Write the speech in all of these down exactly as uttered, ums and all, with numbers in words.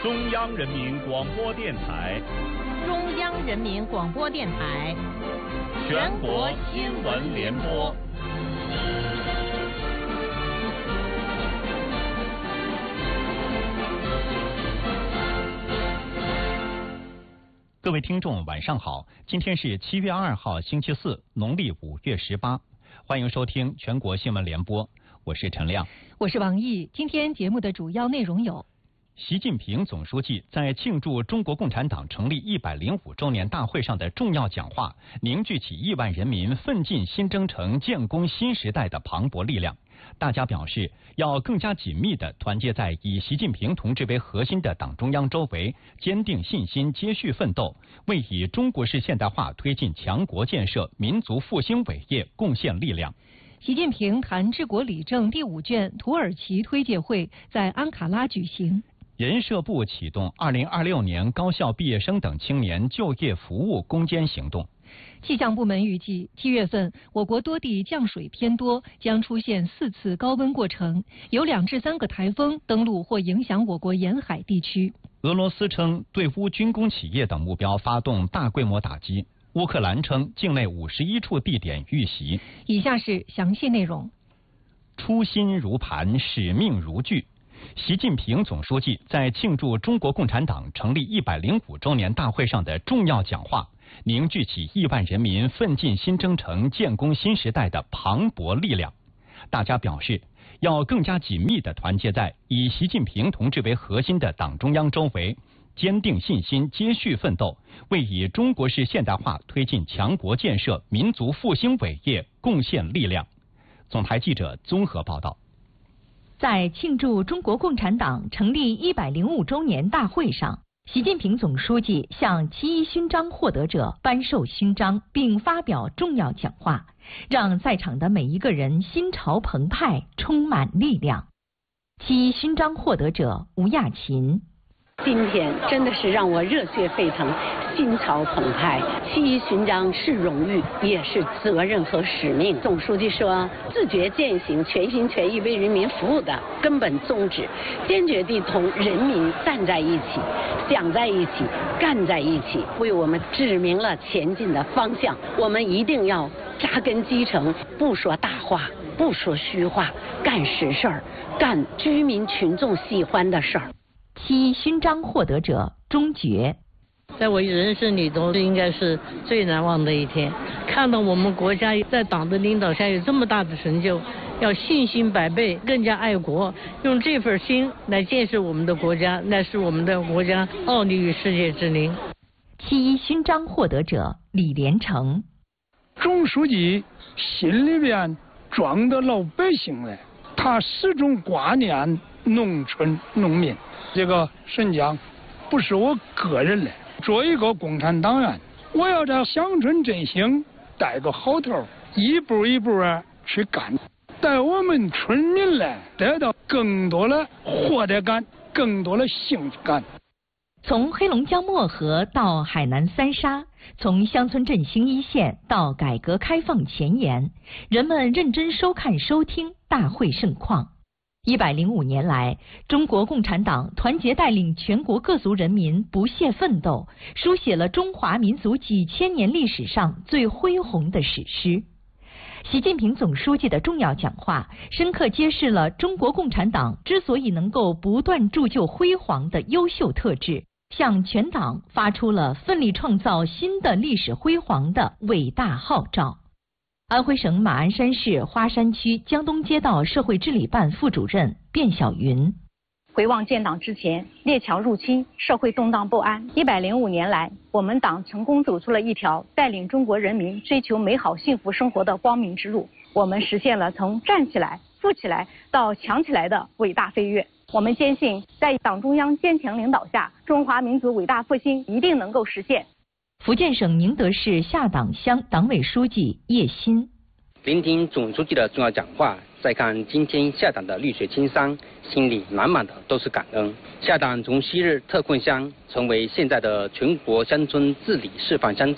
中央人民广播电台， 中央人民广播电台， 全国新闻联播。 各位听众，晚上好！今天是七月二号，星期四，农历五月十八，欢迎收听全国新闻联播，我是陈亮， 我是王毅。今天节目的主要内容有： 习近平总书记在庆祝中国共产党成立一百零五周年大会上的重要讲话，凝聚起亿万人民奋进新征程、建功新时代的磅礴力量。大家表示，要更加紧密地团结在以习近平同志为核心的党中央周围，坚定信心，接续奋斗，为以中国式现代化推进强国建设、民族复兴伟业贡献力量。 习近平谈治国理政第五卷土耳其推介会在安卡拉举行。 人社部启动二零二六年高校毕业生等青年就业服务攻坚行动。 气象部门预计，七月份我国多地降水偏多，将出现四次高温过程，有两至三个台风登陆或影响我国沿海地区。 俄罗斯称对乌军工企业等目标发动大规模打击，乌克兰称境内五十一处地点遇袭。 以下是详细内容。 初心如磐，使命如炬。习近平总书记在庆祝中国共产党成立一百零五周年大会上的重要讲话，凝聚起亿万人民奋进新征程、建功新时代的磅礴力量。大家表示，要更加紧密地团结在以习近平同志为核心的党中央周围，坚定信心，接续奋斗，为以中国式现代化推进强国建设、民族复兴伟业贡献力量。总台记者综合报道。 在庆祝中国共产党成立一百零五周年大会上，习近平总书记向七一勋章获得者颁授勋章，并发表重要讲话，让在场的每一个人心潮澎湃，充满力量。七一勋章获得者吴亚琴： 今天真的是让我热血沸腾，心潮澎湃。七一勋章是荣誉，也是责任和使命。总书记说，自觉践行全心全意为人民服务的根本宗旨，坚决地同人民站在一起，想在一起，干在一起，为我们指明了前进的方向。我们一定要扎根基层，不说大话，不说虚话，干实事儿，干居民群众喜欢的事儿。 七一勋章获得者钟觉： 在我人生里头，这应该是最难忘的一天。看到我们国家在党的领导下有这么大的成就，要信心百倍，更加爱国，用这份心来建设我们的国家，那是我们的国家傲立于世界之林。 七一勋章获得者李连成： 总书记心里边装的老百姓嘞，他始终挂念农村农民。这个沈江不是我个人嘞，作为一个共产党员，我要在乡村振兴带个好头，一步一步啊去干，带我们村民嘞得到更多的获得感，更多的幸福感。 从黑龙江漠河到海南三沙，从乡村振兴一线到改革开放前沿，人们认真收看收听大会盛况。一百零五年来，中国共产党团结带领全国各族人民不懈奋斗，书写了中华民族几千年历史上最恢宏的史诗。习近平总书记的重要讲话，深刻揭示了中国共产党之所以能够不断铸就辉煌的优秀特质，向全党发出了奋力创造新的历史辉煌的伟大号召。安徽省马鞍山市花山区江东街道社会治理办副主任卞小云： 回望建党之前，列强入侵，社会动荡不安。一百零五年来，我们党成功走出了一条带领中国人民追求美好幸福生活的光明之路。我们实现了从站起来、富起来到强起来的伟大飞跃。我们坚信，在党中央坚强领导下，中华民族伟大复兴一定能够实现。 福建省宁德市下党乡党委书记叶鑫： 聆听总书记的重要讲话，再看今天下党的绿水青山，心里满满的都是感恩。下党从昔日特困乡成为现在的全国乡村治理示范乡镇，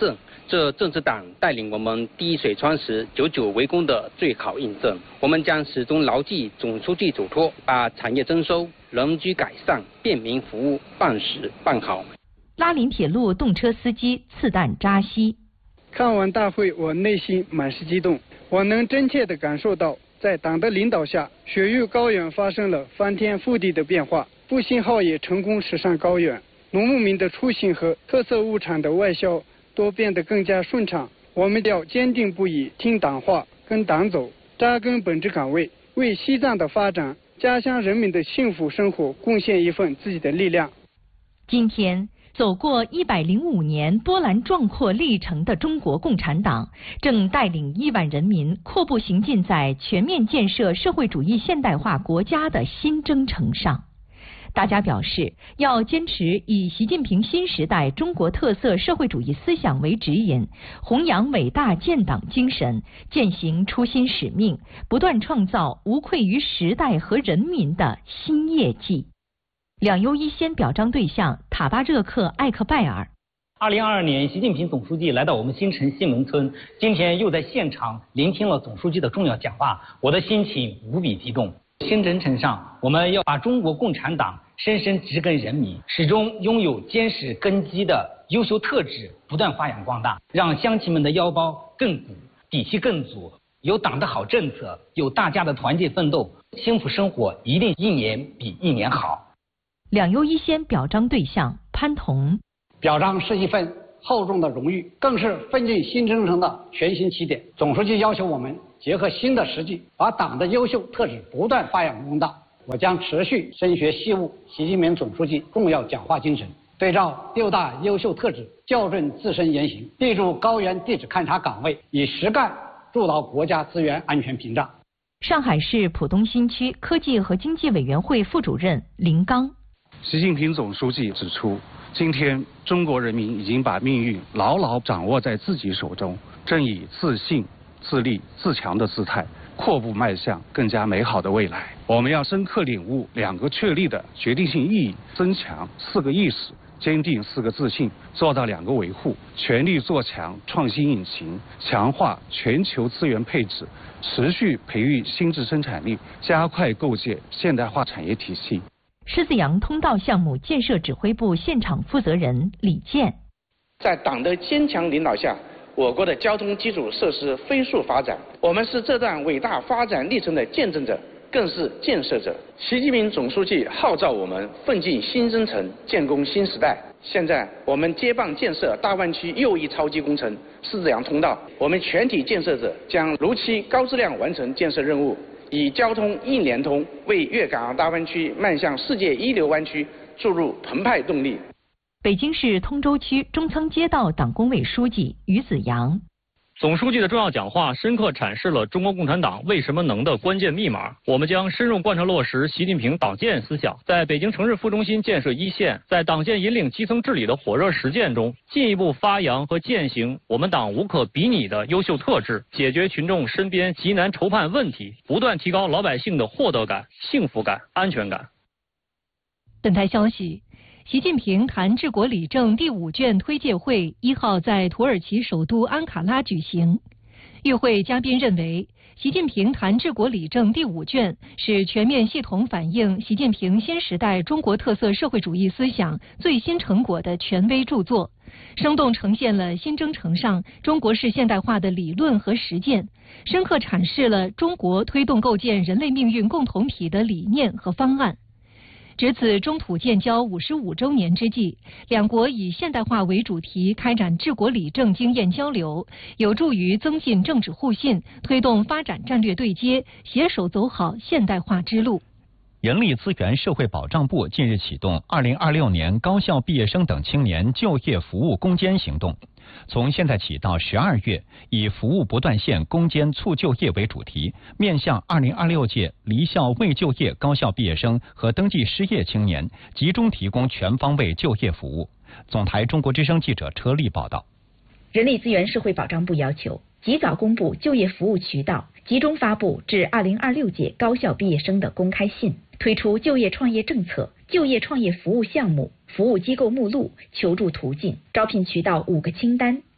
这政治党带领我们滴水穿石、久久为功的最好印证。我们将始终牢记总书记嘱托，把产业增收、人居改善、便民服务办实办好。 拉林铁路动车司机次旦扎西。 看完大会，我内心满是激动，我能真切地感受到，在党的领导下，雪域高原发生了翻天覆地的变化，步行号也成功驶上高原，农牧民的出行和特色物产的外销都变得更加顺畅。我们要坚定不移听党话，跟党走，扎根本职岗位，为西藏的发展、家乡人民的幸福生活贡献一份自己的力量。 今天走过一百零五年波澜壮阔历程的中国共产党，正带领亿万人民阔步行进在全面建设社会主义现代化国家的新征程上。大家表示，要坚持以习近平新时代中国特色社会主义思想为指引，弘扬伟大建党精神，践行初心使命，不断创造无愧于时代和人民的新业绩。两优一先表彰对象塔巴热克艾克拜尔。 二零二二年，习近平总书记来到我们新城西门村，今天又在现场聆听了总书记的重要讲话，我的心情无比激动。新征程上，我们要把中国共产党深深植根人民，始终拥有坚实根基的优秀特质不断发扬光大，让乡亲们的腰包更鼓，底气更足。有党的好政策，有大家的团结奋斗，幸福生活一定一年比一年好。 两优一先表彰对象潘彤。 表彰是一份厚重的荣誉，更是奋进新征程的全新起点。总书记要求我们结合新的实际，把党的优秀特质不断发扬光大。我将持续深学习悟习近平总书记重要讲话精神，对照六大优秀特质，校正自身言行，立住高原地质勘察岗位，以实干筑牢国家资源安全屏障。 上海市浦东新区科技和经济委员会副主任林刚。 习近平总书记指出，今天中国人民已经把命运牢牢掌握在自己手中，正以自信、自立、自强的姿态阔步迈向更加美好的未来。我们要深刻领悟两个确立的决定性意义，增强四个意识，坚定四个自信，做到两个维护，全力做强创新引擎，强化全球资源配置，持续培育新质生产力，加快构建现代化产业体系。 狮子洋通道项目建设指挥部现场负责人李健。 在党的坚强领导下，我国的交通基础设施飞速发展，我们是这段伟大发展历程的见证者，更是建设者。习近平总书记号召我们奋进新征程，建功新时代。现在我们接棒建设大湾区又一超级工程狮子洋通道，我们全体建设者将如期高质量完成建设任务，以交通一联通为粤港澳大湾区迈向世界一流湾区注入澎湃动力。 北京市通州区中仓街道党工委书记于子阳。 总书记的重要讲话深刻阐释了中国共产党为什么能的关键密码。我们将深入贯彻落实习近平党建思想，在北京城市副中心建设一线，在党建引领基层治理的火热实践中，进一步发扬和践行我们党无可比拟的优秀特质，解决群众身边急难愁盼问题，不断提高老百姓的获得感、幸福感、安全感。 本台消息，习近平谈治国理政第五卷推介会一号在土耳其首都安卡拉举行。与会嘉宾认为，习近平谈治国理政第五卷是全面系统反映习近平新时代中国特色社会主义思想最新成果的权威著作，生动呈现了新征程上中国式现代化的理论和实践，深刻阐释了中国推动构建人类命运共同体的理念和方案。值此中土建交五十五周年之际，两国以现代化为主题开展治国理政经验交流，有助于增进政治互信，推动发展战略对接，携手走好现代化之路。 人力资源社会保障部近日启动二零二六年高校毕业生等青年就业服务攻坚行动，从现在起到十二月，以服务不断线攻坚促就业为主题，面向二零二六届离校未就业高校毕业生和登记失业青年，集中提供全方位就业服务。总台中国之声记者车丽报道。 人力资源社会保障部要求及早公布就业服务渠道，集中发布至二零二六届高校毕业生的公开信，推出就业创业政策、就业创业服务项目、服务机构目录、求助途径、招聘渠道五个清单，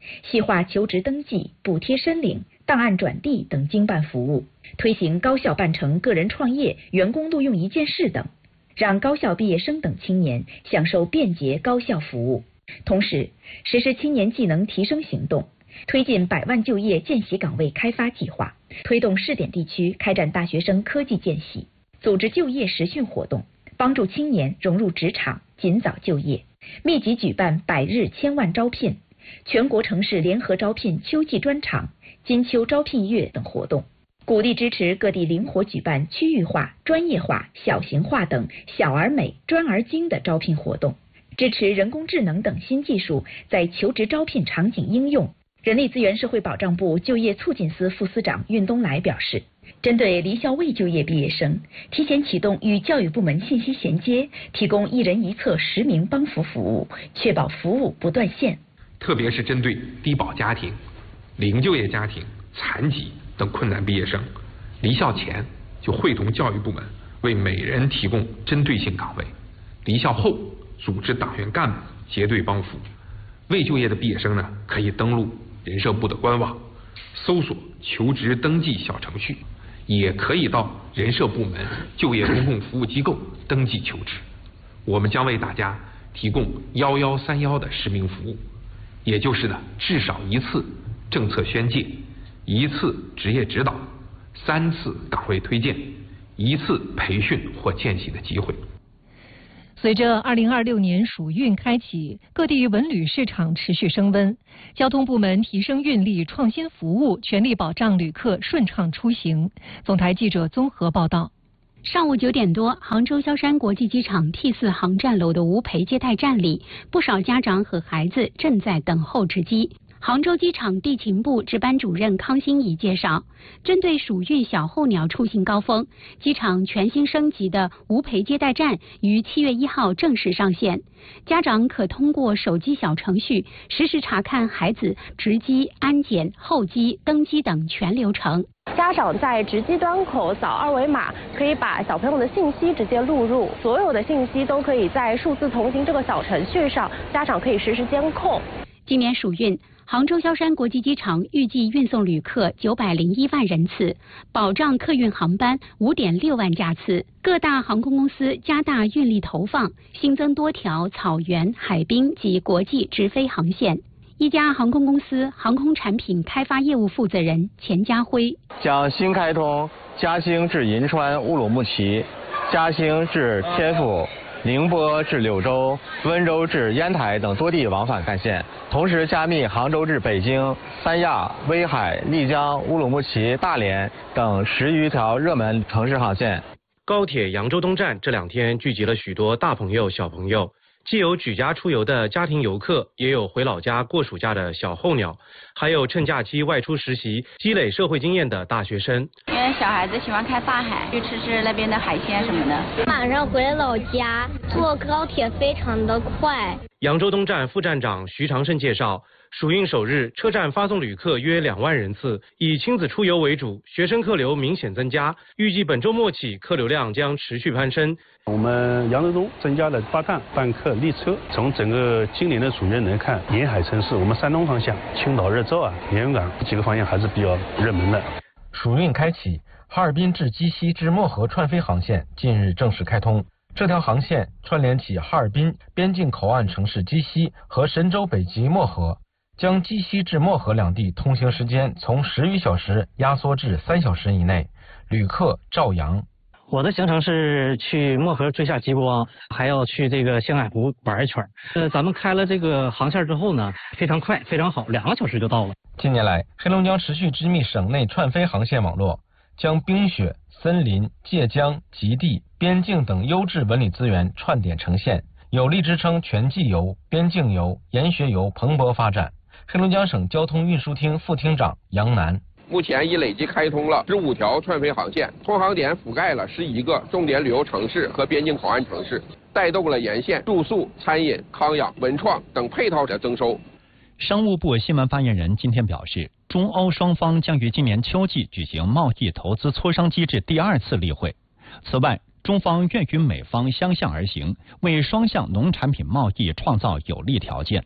细化求职登记、补贴申领、档案转递等经办服务，推行高校办成个人创业、员工录用一件事等，让高校毕业生等青年享受便捷高校服务。同时，实施青年技能提升行动，推进百万就业见习岗位开发计划，推动试点地区开展大学生科技见习，组织就业实训活动，帮助青年融入职场，尽早就业，密集举办百日千万招聘、全国城市联合招聘秋季专场、金秋招聘月等活动，鼓励支持各地灵活举办区域化、专业化、小型化等小而美、专而精的招聘活动，支持人工智能等新技术在求职招聘场景应用。人力资源社会保障部就业促进司副司长运东来表示，针对离校未就业毕业生，提前启动与教育部门信息衔接，提供一人一策实名帮扶服务，确保服务不断线。 特别是针对低保家庭、零就业家庭、残疾等困难毕业生，离校前就会同教育部门为每人提供针对性岗位，离校后组织党员干部结对帮扶。未就业的毕业生呢，可以登录人社部的官网，搜索求职登记小程序，也可以到人社部门就业公共服务机构登记求职。我们将为大家提供幺幺三幺的实名服务，也就是呢至少一次政策宣介，一次职业指导，三次岗位推荐，一次培训或见习的机会。 随着二零二六年暑运开启，各地文旅市场持续升温，交通部门提升运力、创新服务，全力保障旅客顺畅出行。总台记者综合报道。 上午九点多，杭州萧山国际机场 T 四航站楼的无陪接待站里，不少家长和孩子正在等候值机。杭州机场地勤部值班主任康欣怡介绍，针对暑运小候鸟出行高峰，机场全新升级的无陪接待站于七月一号正式上线。家长可通过手机小程序实时查看孩子值机、安检、候机、登机等全流程。 家长在值机端口扫二维码，可以把小朋友的信息直接录入，所有的信息都可以在数字同行这个小程序上，家长可以实时监控。 今年暑运，杭州萧山国际机场预计运送旅客九百零一万人次，保障客运航班五点六万架次。各大航空公司加大运力投放，新增多条草原、海滨及国际直飞航线。一家航空公司航空产品开发业务负责人钱家辉， 将新开通嘉兴至银川乌鲁木齐、嘉兴至天府、宁波至柳州、温州至烟台等多地往返干线，同时加密杭州至北京、三亚、威海、丽江、乌鲁木齐、大连等十余条热门城市航线。 高铁扬州东站这两天聚集了许多大朋友、小朋友，既有举家出游的家庭游客，也有回老家过暑假的小候鸟，还有趁假期外出实习、积累社会经验的大学生。 因为小孩子喜欢看大海，去吃吃那边的海鲜什么的。 马上回老家，坐高铁非常的快。 扬州东站副站长徐长胜介绍，暑运首日，车站发送旅客约两万人次，以亲子出游为主，学生客流明显增加。预计本周末起，客流量将持续攀升。 我们扬州东增加了八趟班客列车。从整个今年的暑运来看，沿海城市，我们山东方向、青岛、热照啊、连云港几个方向还是比较热门的。 暑运开启，哈尔滨至鸡西至漠河串飞航线近日正式开通。这条航线串联起哈尔滨边境口岸城市鸡西和神州北极漠河，将鸡西至漠河两地通行时间从十余小时压缩至三小时以内，旅客照阳。 我的行程是去漠河追下极光，还要去这个星海湖玩一圈。呃，咱们开了这个航线之后呢，非常快，非常好，两个小时就到了。 近年来，黑龙江持续织密省内串飞航线网络，将冰雪、森林、界江、极地、边境等优质文旅资源串点呈现，有力支撑全季游、边境游、研学游蓬勃发展。黑龙江省交通运输厅副厅长杨楠。 目前已累计开通了十五条串飞航线，通航点覆盖了十一个重点旅游城市和边境口岸城市，带动了沿线住宿、餐饮、康养、文创等配套的增收。 商务部新闻发言人今天表示，中欧双方将于今年秋季举行贸易投资磋商机制第二次例会。此外，中方愿与美方相向而行，为双向农产品贸易创造有利条件。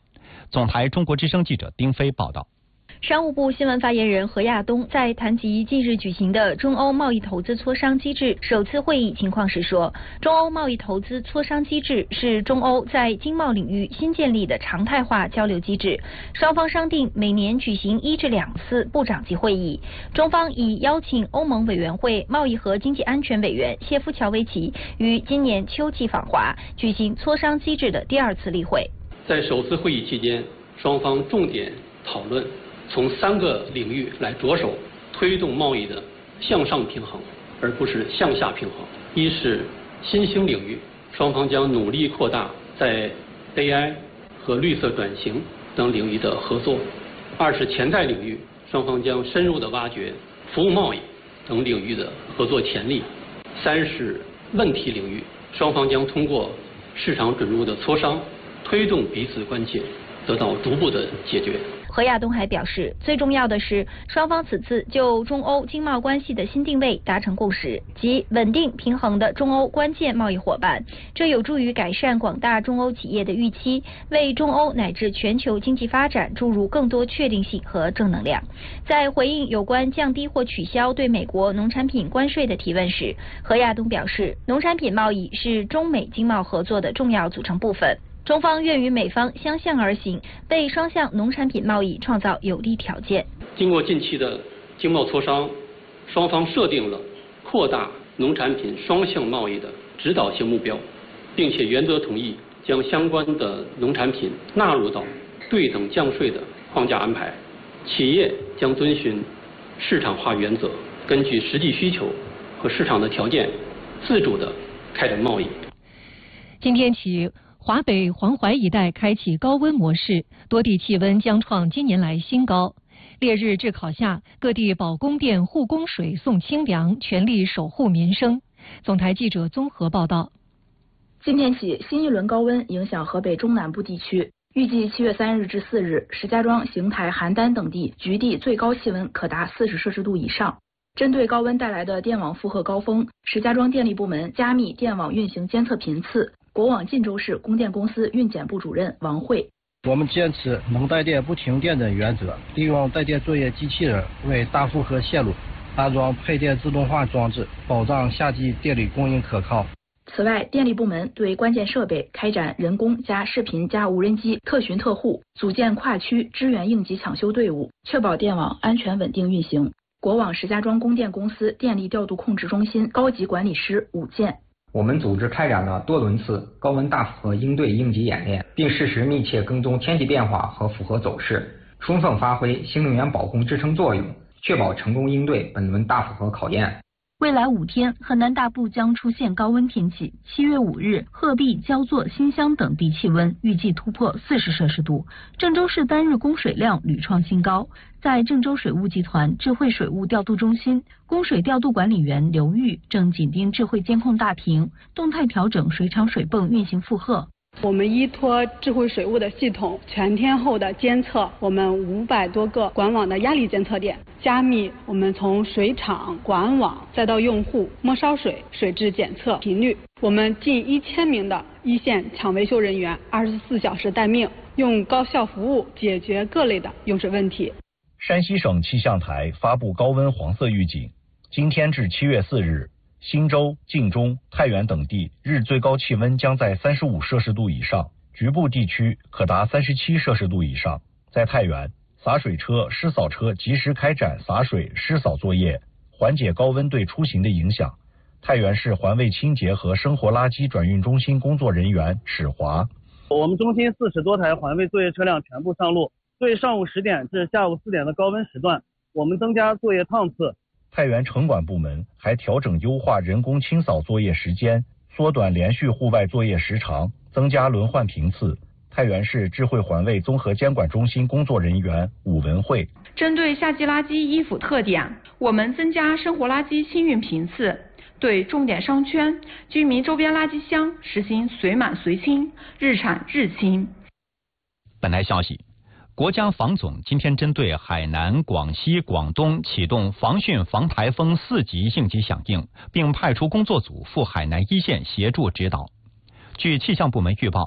总台中国之声记者丁飞报道。 商务部新闻发言人何亚东在谈及近日举行的中欧贸易投资磋商机制首次会议情况时说，中欧贸易投资磋商机制是中欧在经贸领域新建立的常态化交流机制，双方商定每年举行一至两次部长级会议。中方已邀请欧盟委员会贸易和经济安全委员谢夫乔维奇于今年秋季访华，举行磋商机制的第二次例会。 在首次会议期间，双方重点讨论从三个领域来着手推动贸易的向上平衡，而不是向下平衡。一是新兴领域，双方将努力扩大在 A I 和绿色转型等领域的合作；二是潜在领域，双方将深入地挖掘服务贸易等领域的合作潜力；三是问题领域，双方将通过市场准入的磋商，推动彼此关切得到逐步的解决。 何亚东还表示，最重要的是双方此次就中欧经贸关系的新定位达成共识，即稳定平衡的中欧关键贸易伙伴，这有助于改善广大中欧企业的预期，为中欧乃至全球经济发展注入更多确定性和正能量。在回应有关降低或取消对美国农产品关税的提问时，何亚东表示，农产品贸易是中美经贸合作的重要组成部分。中方愿与美方相向而行，为双向农产品贸易创造有利条件。 经过近期的经贸磋商，双方设定了扩大农产品双向贸易的指导性目标，并且原则同意将相关的农产品纳入到对等降税的框架安排。企业将遵循市场化原则，根据实际需求和市场的条件，自主地开展贸易。 今天起，华北黄淮一带开启高温模式，多地气温将创近年来新高。烈日炙烤下，各地保供电、护供水、送清凉，全力守护民生。总台记者综合报道。 今天起，新一轮高温影响河北中南部地区，预计七月三日至四日，石家庄、邢台、邯郸等地局地最高气温可达四十摄氏度以上。针对高温带来的电网负荷高峰，石家庄电力部门加密电网运行监测频次。国网晋州市供电公司运检部主任王慧： 我们坚持能带电不停电的原则，利用带电作业机器人为大负荷线路安装配电自动化装置，保障夏季电力供应可靠。 此外，电力部门对关键设备开展人工加视频加无人机特巡特护，组建跨区支援应急抢修队伍，确保电网安全稳定运行。国网石家庄供电公司电力调度控制中心高级管理师武健： 我们组织开展了多轮次高温大负荷应对应急演练，并实时密切跟踪天气变化和负荷走势，充分发挥新能源保供支撑作用，确保成功应对本轮大负荷考验。 未来五天，河南大部将出现高温天气。七月五日，鹤壁、焦作、新乡等地气温预计突破四十摄氏度。郑州市单日供水量屡创新高。在郑州水务集团智慧水务调度中心，供水调度管理员刘玉正紧盯智慧监控大屏，动态调整水厂水泵运行负荷。 我们依托智慧水务的系统，全天候的监测我们五百多个管网的压力监测点，加密我们从水厂、管网再到用户摸烧水水质检测频率。我们近一千名的一线抢维修人员，二十四小时待命，用高效服务解决各类的用水问题。 山西省气象台发布高温黄色预警，今天至七月四日。忻州、晋中、太原等地日最高气温将在三十五摄氏度以上，局部地区可达三十七摄氏度以上。在太原，洒水车、湿扫车及时开展洒水、湿扫作业，缓解高温对出行的影响。太原市环卫清洁和生活垃圾转运中心工作人员史华： 我们中心四十多台环卫作业车辆全部上路，对上午十点至下午四点的高温时段，我们增加作业趟次。 太原城管部门还调整优化人工清扫作业时间，缩短连续户外作业时长，增加轮换频次。太原市智慧环卫综合监管中心工作人员武文慧： 针对夏季垃圾依附特点，我们增加生活垃圾清运频次，对重点商圈、居民周边垃圾箱实行随满随清、日产日清。 本台消息，国家防总今天针对海南、广西、广东启动防汛防台风四级应急响应，并派出工作组赴海南一线协助指导。据气象部门预报，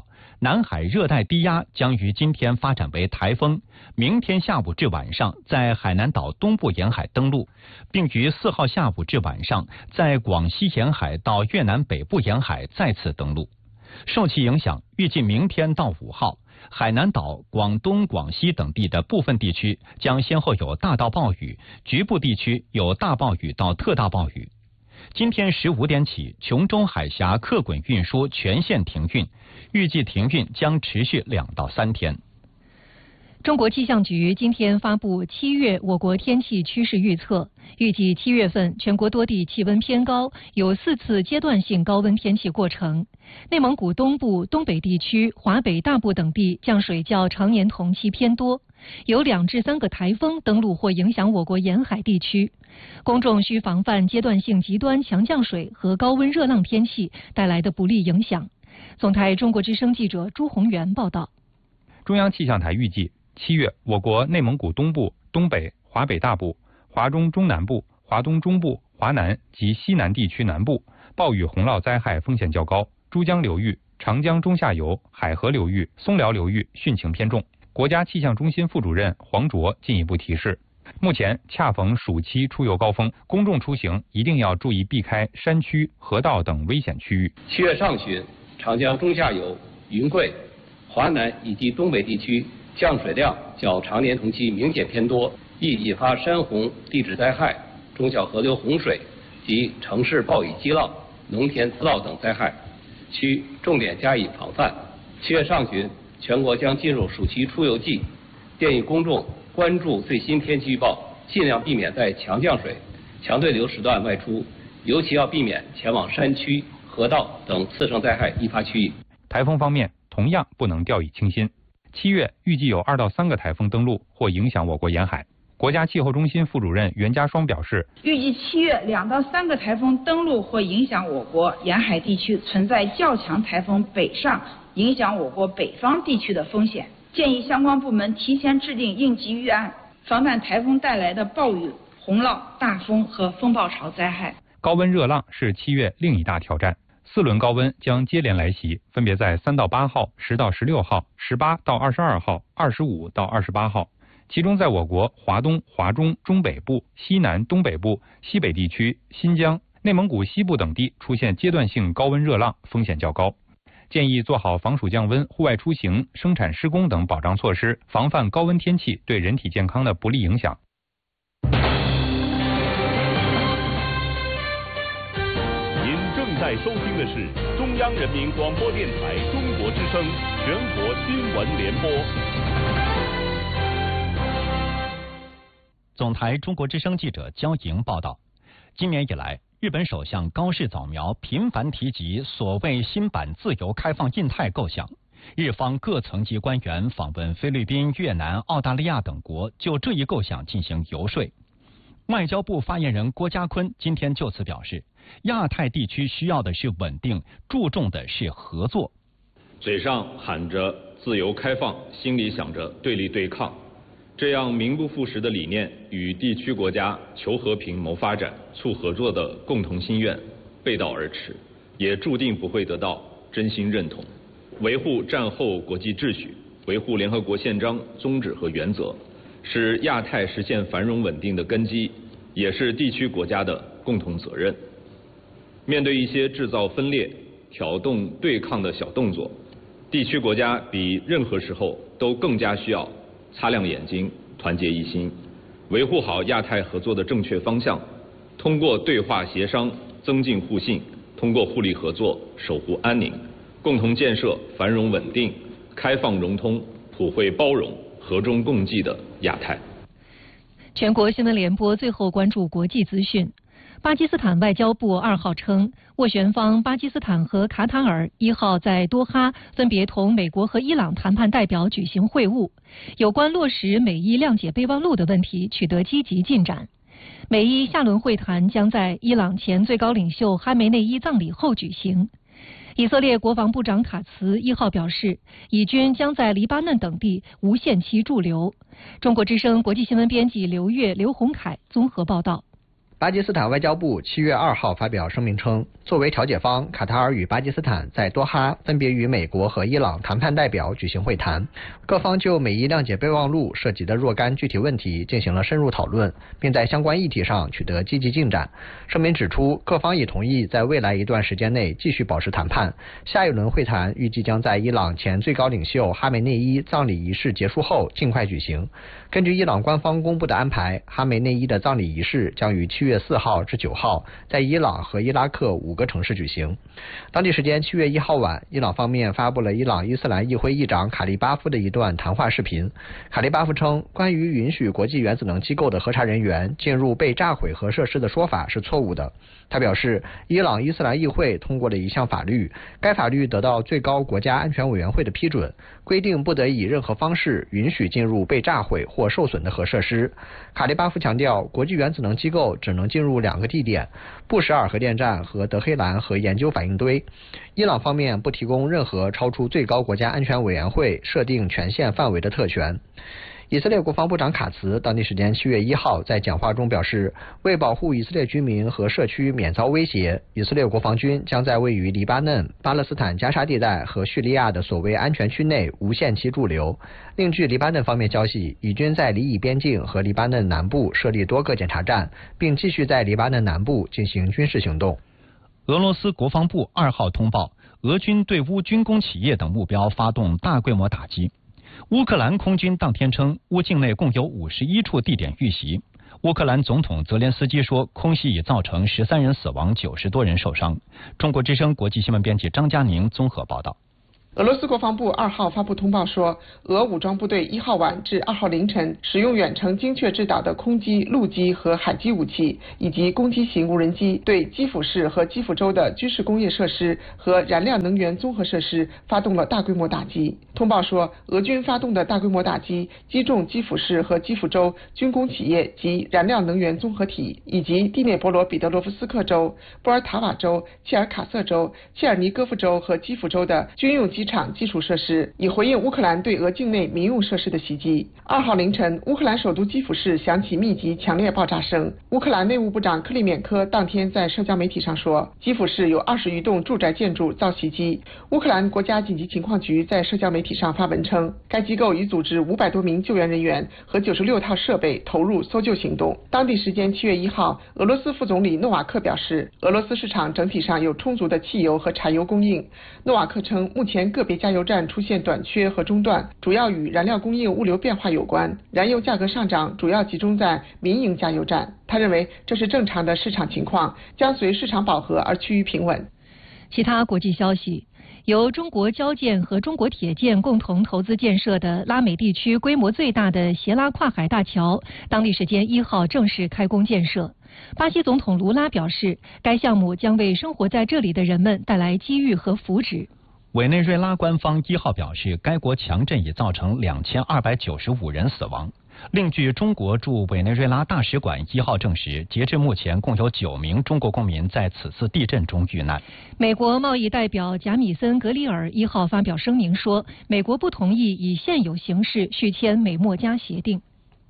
南海热带低压将于今天发展为台风，明天下午至晚上在海南岛东部沿海登陆，并于四号下午至晚上在广西沿海到越南北部沿海再次登陆。受其影响，预计明天到五号，海南岛、广东、广西等地的部分地区将先后有大到暴雨，局部地区有大暴雨到特大暴雨。今天十五点起，琼州海峡客滚运输全线停运，预计停运将持续两到三天。 中国气象局今天发布七月我国天气趋势预测，预计七月份全国多地气温偏高，有四次阶段性高温天气过程。内蒙古东部、东北地区、华北大部等地降水较常年同期偏多，有两至三个台风登陆或影响我国沿海地区。公众需防范阶段性极端强降水和高温热浪天气带来的不利影响。总台中国之声记者朱宏元报道。 中央气象台预计，七月我国内蒙古东部、东北、华北大部、华中中南部、华东中部、华南及西南地区南部暴雨洪涝灾害风险较高，珠江流域、长江中下游、海河流域、松辽流域汛情偏重。国家气象中心副主任黄卓进一步提示，目前恰逢暑期出游高峰，公众出行一定要注意避开山区、河道等危险区域。 七月上旬，长江中下游、云贵、华南以及东北地区降水量较常年同期明显偏多，易引发山洪、地质灾害、中小河流洪水及城市暴雨激涝、农田滋涝等灾害，需重点加以防范。七月上旬，全国将进入暑期出游季，建议公众关注最新天气预报，尽量避免在强降水、强对流时段外出，尤其要避免前往山区、河道等次生灾害易发区域。 台风方面，同样不能掉以轻心。七月预计有二到三个台风登陆或影响我国沿海。国家气候中心副主任袁家双表示， 预计七月两到三个台风登陆或影响我国沿海地区，存在较强台风北上影响我国北方地区的风险，建议相关部门提前制定应急预案，防范台风带来的暴雨、洪涝、大风和风暴潮灾害。 高温热浪是七月另一大挑战，四轮高温将接连来袭，分别在三到八号、十到十六号、十八到二十二号、二十五到二十八号。其中在我国华东、华中、中北部、西南、东北部、西北地区、新疆、内蒙古西部等地出现阶段性高温热浪，风险较高。建议做好防暑降温、户外出行、生产施工等保障措施，防范高温天气对人体健康的不利影响。 您正在收听的是中央人民广播电台中国之声全国新闻联播。 总台中国之声记者焦莹报道，今年以来，日本首相高市早苗频繁提及所谓新版自由开放印太构想，日方各层级官员访问菲律宾、越南、澳大利亚等国，就这一构想进行游说。外交部发言人郭家坤今天就此表示，亚太地区需要的是稳定，注重的是合作。 嘴上喊着自由开放，心里想着对立对抗，这样名不副实的理念与地区国家求和平、谋发展、促合作的共同心愿背道而驰，也注定不会得到真心认同。维护战后国际秩序，维护联合国宪章宗旨和原则，是亚太实现繁荣稳定的根基，也是地区国家的共同责任。面对一些制造分裂、挑动对抗的小动作，地区国家比任何时候都更加需要擦亮眼睛，团结一心，维护好亚太合作的正确方向，通过对话协商增进互信，通过互利合作守护安宁，共同建设繁荣稳定、开放融通、普惠包容、和衷共济的亚太。 全国新闻联播最后关注国际资讯。巴基斯坦外交部二号称，斡旋方巴基斯坦和卡塔尔一号在多哈分别同美国和伊朗谈判代表举行会晤，有关落实美伊谅解备忘录的问题取得积极进展。美伊下轮会谈将在伊朗前最高领袖哈梅内伊葬礼后举行。以色列国防部长卡茨一号表示，以军将在黎巴嫩等地无限期驻留。中国之声国际新闻编辑刘越、刘洪凯综合报道。 巴基斯坦外交部七月二号发表声明称，作为调解方，卡塔尔与巴基斯坦在多哈分别与美国和伊朗谈判代表举行会谈，各方就美伊谅解备忘录涉及的若干具体问题进行了深入讨论，并在相关议题上取得积极进展。声明指出，各方已同意在未来一段时间内继续保持谈判，下一轮会谈预计将在伊朗前最高领袖哈梅内伊葬礼仪式结束后尽快举行。根据伊朗官方公布的安排，哈梅内伊的葬礼仪式将于七月四号至九号在伊朗和伊拉克五个城市举行。当地时间七月一号晚，伊朗方面发布了伊朗伊斯兰议会议长卡利巴夫的一段谈话视频。卡利巴夫称，关于允许国际原子能机构的核查人员进入被炸毁核设施的说法是错误的。他表示，伊朗伊斯兰议会通过了一项法律，该法律得到最高国家安全委员会的批准，规定不得以任何方式允许进入被炸毁或受损的核设施。卡利巴夫强调，国际原子能机构只能进入两个地点，布什尔核电站和德黑兰核研究反应堆。伊朗方面不提供任何超出最高国家安全委员会设定权限范围的特权。以色列国防部长卡茨当地时间七月一号在讲话中表示，为保护以色列居民和社区免遭威胁，以色列国防军将在位于黎巴嫩、巴勒斯坦加沙地带和叙利亚的所谓安全区内无限期驻留。另据黎巴嫩方面消息，以军在黎以边境和黎巴嫩南部设立多个检查站，并继续在黎巴嫩南部进行军事行动。 俄罗斯国防部二号通报，俄军对乌军工企业等目标发动大规模打击。乌克兰空军当天称，乌境内共有五十一处地点遇袭。乌克兰总统泽连斯基说，空袭已造成十三人死亡，九十多人受伤。中国之声国际新闻编辑张佳宁综合报道。 俄罗斯国防部二号发布通报说，俄武装部队一号晚至二号凌晨使用远程精确制导的空机、陆基和海基武器，以及攻击型无人机，对基辅市和基辅州的军事工业设施和燃料能源综合设施发动了大规模打击。通报说，俄军发动的大规模打击击中基辅市和基辅州军工企业及燃料能源综合体，以及第聂伯罗彼得罗夫斯克州、波尔塔瓦州、切尔卡瑟州、切尔尼戈夫州和基辅州的军用机场基础设施，以回应乌克兰对俄境内民用设施的袭击。二号凌晨，乌克兰首都基辅市响起密集强烈爆炸声。乌克兰内务部长克里缅科当天在社交媒体上说，基辅市有二十余栋住宅建筑遭袭击。乌克兰国家紧急情况局在社交媒体上发文称，该机构已组织五百多名救援人员和九十六套设备投入搜救行动。当地时间七月一号，俄罗斯副总理诺瓦克表示，俄罗斯市场整体上有充足的汽油和柴油供应。诺瓦克称，目前个别加油站出现短缺和中断，主要与燃料供应物流变化有关。燃油价格上涨主要集中在民营加油站。他认为这是正常的市场情况，将随市场饱和而趋于平稳。 其他国际消息，由中国交建和中国铁建共同投资建设的拉美地区规模最大的协拉跨海大桥，当地时间一号正式开工建设。巴西总统卢拉表示，该项目将为生活在这里的人们带来机遇和福祉。 委内瑞拉官方一号表示，该国强震已造成两千二百九十五人死亡。另据中国驻委内瑞拉大使馆一号证实，截至目前共有九名中国公民在此次地震中遇难。 美国贸易代表贾米森·格里尔一号发表声明说，美国不同意以现有形式续签美墨加协定。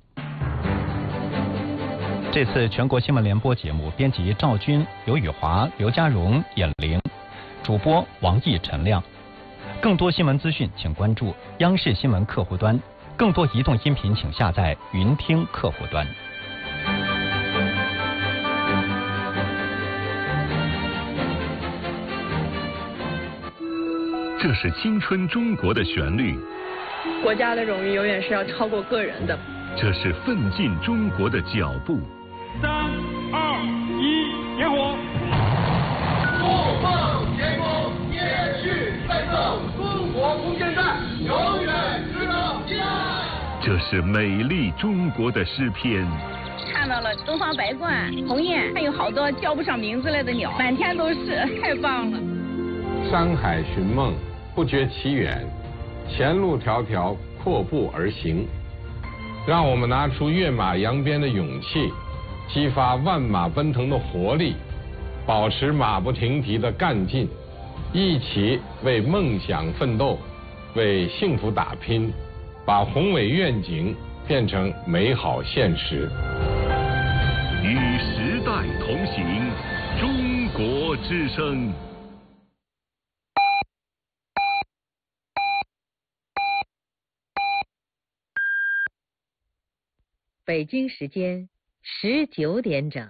这次全国新闻联播节目编辑赵军、刘宇华、刘家荣、演玲，主播王毅、陈亮。更多新闻资讯，请关注央视新闻客户端。更多移动音频，请下载云听客户端。 这是青春中国的旋律， 国家的荣誉永远是要超过个人的。 这是奋进中国的脚步。 三二一，点火！ 不放前功，延续奋斗，中国空间站永远值得纪念。 这是美丽中国的诗篇。 看到了东方白鹳、鸿雁，还有好多叫不上名字来的鸟，满天都是，太棒了。 山海寻梦，不觉其远，前路迢迢，阔步而行。让我们拿出跃马扬鞭的勇气，激发万马奔腾的活力，保持马不停蹄的干劲，一起为梦想奋斗，为幸福打拼，把宏伟愿景变成美好现实。 与时代同行，中国之声。 北京时间十九点整。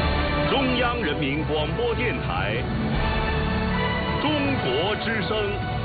中央人民广播电台，中国之声。